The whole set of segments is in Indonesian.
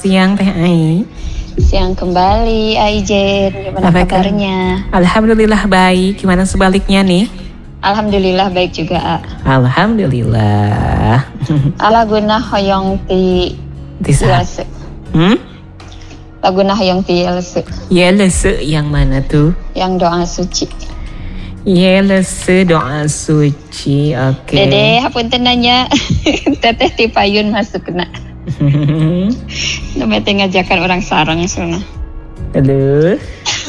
siang Teh Ai. Siang kembali, Aijen. Gimana kabarnya? Alhamdulillah baik. Gimana sebaliknya nih? Alhamdulillah baik juga, A. Alhamdulillah. Laguna hoyong ti Yelse. Laguna hoyong ti Yelse. Yelse yang mana tuh? Yang doa suci. Yelse doa suci. Oke. Dede, hapunten nanya. Teteh ti payun masuk kena. Namanya ngajakan orang sarang sana. Halo.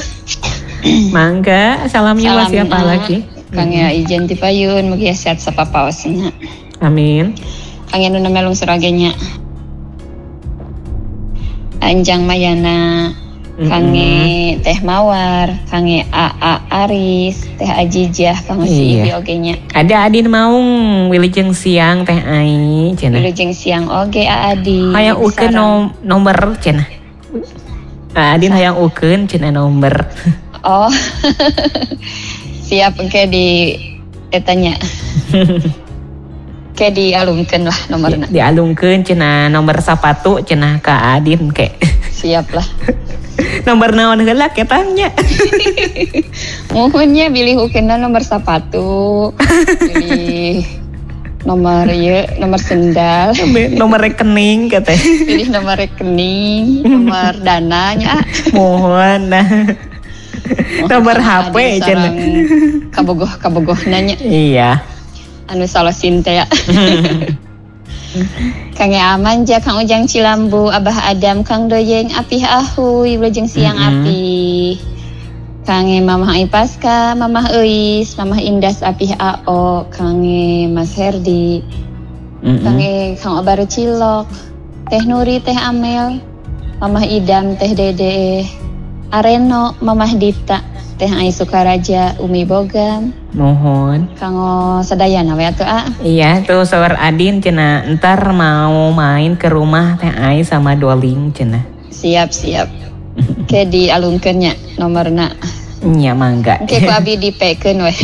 Mangga, salamnya buat siapa lagi? Kang ya ijen ti payun, mugi sehat sapapaosna. Amin. Kang anu melung suragenya. Anjang Mayana, Kange Teh Mawar, Kange AA Aris, Teh Ajijah, Kang si Ibi ogenya. Ada Adin Maung, wilujeng siang Teh Ai, cenah. Wilujeng siang oge Adi. Hayang ukeun nomor cenah. Adin hayang ukeun cenah nomor. Oh. Siap ke di etanya. Kayak dialungkeun lah nomorna. Dialungkeun cenah nomor sepatu cenah ka Adin ke. Siap lah. Nomor naon heula ketanya. Muhunnya bilih ukeunna nomor sepatu. Bilih nomor nomor sendal. Nomor rekening katanya. Pilih nomor rekening, nomor dananya. Mohon nah. Nomor HP cenah. Kabogoh nanya. Iya. Anu salosin teh ya. Kang aman ja Kang Ujang Cilambu, Abah Adam, Kang Doyeng Apih Ahuy, wilujeng siang Apih. Kang Mamah Ipaska, Mamah Eis, Mamah Indas Apih AO, Kang Mas Herdi. Kang Obaru Cilok, Teh Nuri, Teh Amel, Mamah Idam, Teh Dede, Areno, Mamah Dita, Teh Ai Sukaraja, Umi Bogam. Mohon. Kanggo sadayana we atuh, A. Iya, tuh sawer Adin cenah entar mau main ke rumah Teh Ai sama Doling cenah. Siap. Ke dialungkeun nya nomorna. Nya mangga. Ke ku abi dipekeun we.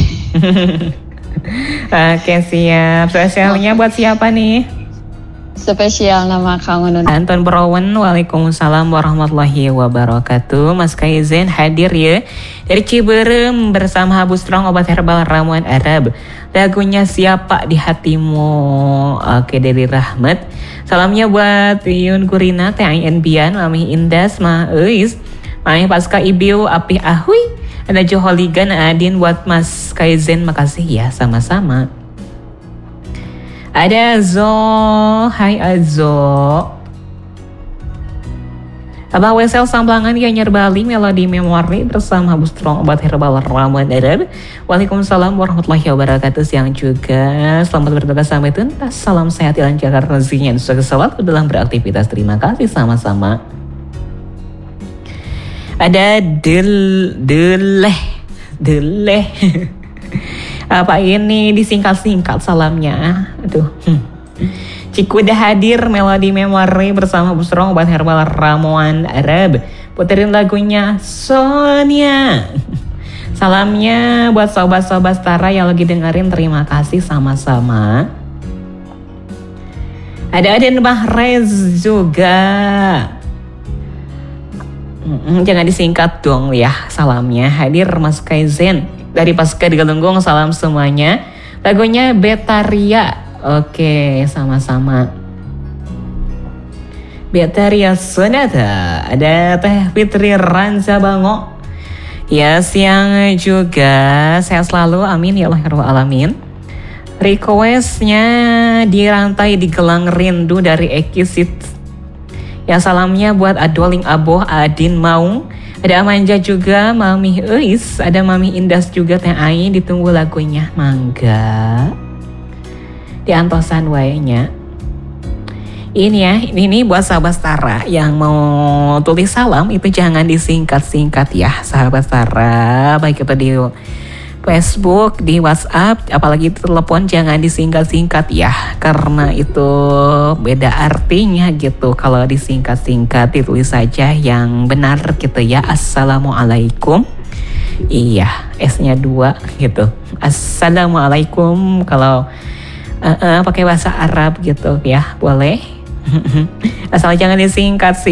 Oke, siap. Spesialnya buat siapa nih? Spesial nama Kang Unun. Anton Browen, waalaikumsalam warahmatullahi wabarakatuh. Mas Kaizen hadir ya dari Ciberem bersama Habu Strong obat herbal ramuan Arab. Lagunya Siapa di Hatimu. Oke, dari Rahmat. Salamnya buat Yun Gurina, Teh Ain Bian, Mami Indas, Ma Eis, Mami Pasca Ibiu, Apih Ahuy. Ada Joholigan, Adin buat Mas Kaizen, makasih ya sama-sama. Ada Zo, hai Azo. Abah Wesel Samblangan Gianyar Bali, Melodi Memori bersama Habu Strong obat herbal ramuan Arab. Waalaikumsalam warahmatullahi wabarakatuh. Siang juga selamat bertugas sampai tuntas. Salam sehat, lancar rezekinya, sukses selalu dalam beraktivitas. Terima kasih sama-sama. Ada Deleh. Apa ini disingkat-singkat salamnya? Aduh. Ciku udah hadir Melodi Memori bersama Busrong obat herbal ramuan Arab. Puterin lagunya Sonia. Salamnya buat sobat-sobat Stara yang lagi dengerin, terima kasih sama-sama. Ada Aden Mahrez juga. Jangan disingkat dong ya salamnya. Hadir Mas Kaizen dari Pasca di Galunggung, salam semuanya. Lagunya Betaria. Oke, sama-sama. Betaria Sonata. Ada Teh Fitri Ranza Bango. Ya, siang juga. Sehat selalu, amin ya Allah ya Rabbal alamin. Requestnya Dirantai di Gelang Rindu dari Ekisit. Ya, salamnya buat Adoling Aboh, Adin Maung. Ada Amanja juga, Mami Eis, ada Mami Indas juga, Teh Ai. Ditunggu lagunya, mangga. Di antosan wayanya. Ini ya, ini buat sahabat Stara yang mau tulis salam itu jangan disingkat-singkat ya, sahabat Stara. Baik itu di Facebook, di WhatsApp, apalagi telepon jangan disingkat-singkat ya, karena itu beda artinya gitu. Kalau disingkat-singkat ditulis saja yang benar gitu ya. Assalamualaikum. Iya, S-nya 2 gitu. Assalamualaikum kalau pakai bahasa Arab gitu ya, boleh. Asal jangan disingkat sih.